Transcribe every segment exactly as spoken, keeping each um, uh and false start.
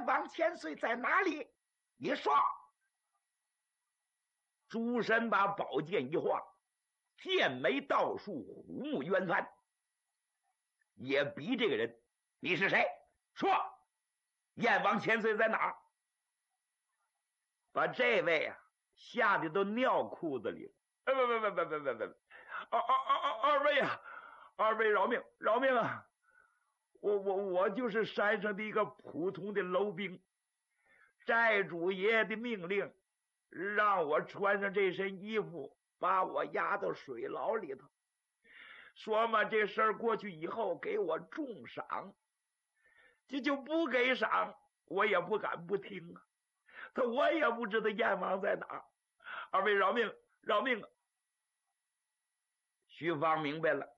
燕王千岁在哪里？你说。诸神把宝剑一晃，剑眉倒竖，虎目圆翻，也逼这个人，你是谁？说，燕王千岁在哪儿？把这位啊吓得都尿裤子里了。哎，不不不不不不不，二二二二二位啊，二位饶命饶命啊！我我我就是山上的一个普通的楼兵，寨主爷的命令让我穿上这身衣服，把我押到水牢里头，说嘛这事儿过去以后给我重赏，这就不给赏我也不敢不听啊。他我也不知道燕王在哪儿，二位饶命饶命啊！徐芳明白了，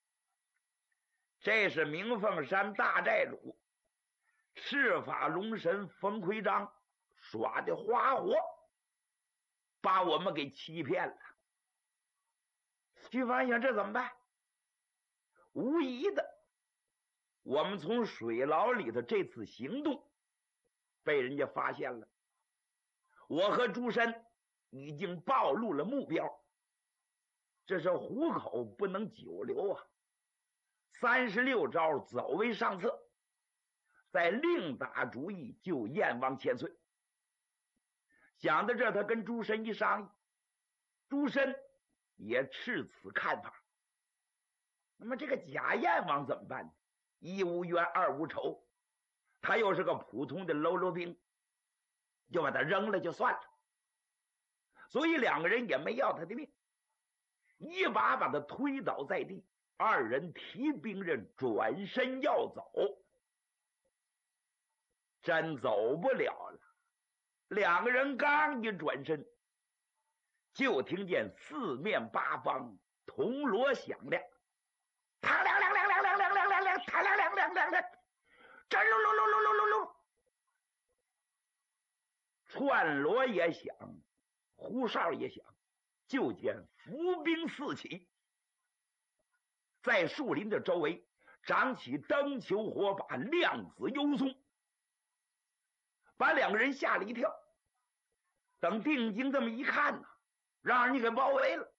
这是明凤山大寨主赤发龙神冯奎章耍的花活，把我们给欺骗了。徐芳想这怎么办？无疑的，我们从水牢里头这次行动被人家发现了，我和朱深已经暴露了目标，这是虎口不能久留啊！三十六招走为上策，再另打主意救燕王千岁。想到这，他跟朱深一商议，朱深也持此看法。那么这个假燕王怎么办呢？一无冤二无仇，他又是个普通的喽啰兵，就把他扔了就算了。所以两个人也没要他的命，一把把他推倒在地，二人提兵刃转身要走。真走不了了，两个人刚一转身，就听见四面八方铜锣响亮，嘡亮亮亮亮亮亮亮亮亮，嘡亮亮亮亮亮，真噜噜噜噜噜噜噜，串锣也响，呼哨也响，就见伏兵四起，在树林的周围长起灯球火把，亮紫幽松，把两个人吓了一跳。等定睛这么一看呢，让人家给包围了。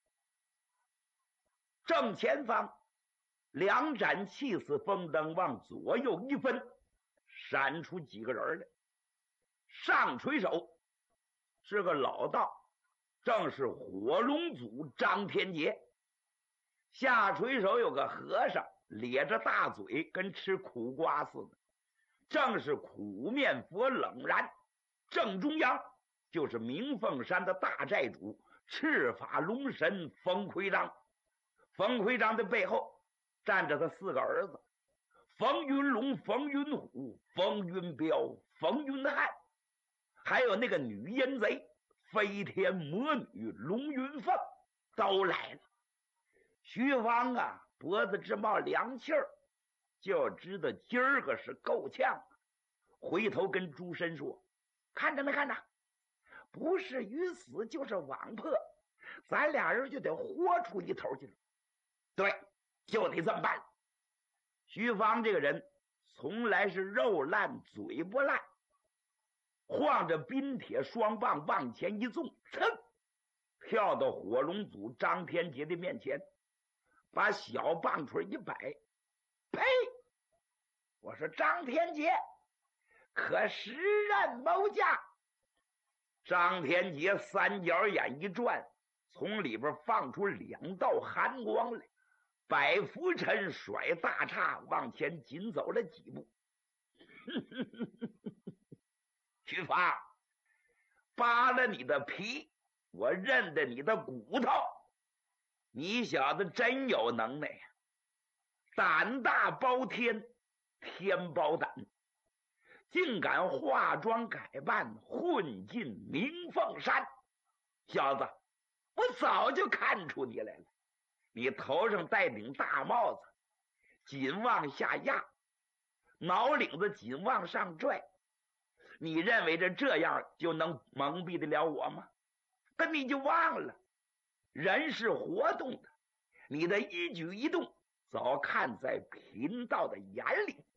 正前方两盏气死风灯往左右一分，闪出几个人来。上垂手是个老道，正是火龙祖张天杰。下垂手有个和尚，咧着大嘴跟吃苦瓜似的，正是苦面佛冷然。正中央就是明凤山的大寨主赤发龙神冯奎章。冯奎章的背后站着他四个儿子，冯云龙、冯云虎、冯云彪、冯云汉，还有那个女阴贼飞天魔女龙云凤都来了。徐芳啊脖子直冒凉气儿，就知道今儿个是够呛。回头跟朱深说，看着没看着，不是鱼死就是网破，咱俩人就得豁出一头去了。对，就得这么办。徐芳这个人从来是肉烂嘴不烂，晃着冰铁双棒往前一纵，噌，跳到火龙祖张天杰的面前，把小棒槌一摆，呸！我说张天杰，可识人谋价？张天杰三角眼一转，从里边放出两道寒光来，百拂尘甩大叉往前紧走了几步。徐芳，扒了你的皮，我认得你的骨头，你小子真有能耐呀！胆大包天，天包胆，竟敢化妆改扮混进明凤山。小子，我早就看出你来了，你头上戴顶大帽子，紧往下压，脑领子紧往上拽，你认为这这样就能蒙蔽得了我吗？可你就忘了，人是活动的，你的一举一动早看在贫道的眼里。